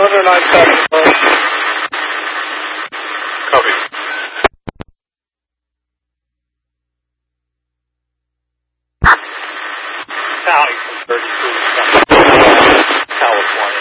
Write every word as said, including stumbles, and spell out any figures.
Thunder nine seven. Copy. County from thirty-two to California.